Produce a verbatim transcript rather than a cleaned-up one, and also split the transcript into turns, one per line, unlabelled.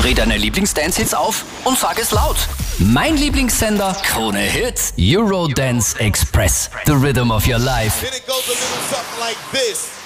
Dreh deine Lieblings-Dance-Hits auf und sag es laut. Mein Lieblingssender, Krone Hits, Eurodance Express. The rhythm of your life.
Then it goes a little something like this.